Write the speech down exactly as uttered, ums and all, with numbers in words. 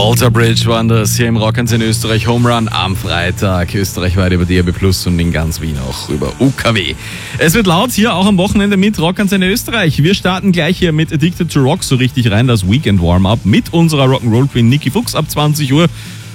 Alter Bridge waren das hier im Rock'n'S in Österreich. Home Run am Freitag. Österreichweit über D A B Plus und in ganz Wien auch über U K W. Es wird laut hier auch am Wochenende mit Rock'n'S in Österreich. Wir starten gleich hier mit Addicted to Rock so richtig rein. Das Weekend Warm-Up mit unserer Rock'n'Roll Queen Niki Fuchs ab zwanzig Uhr.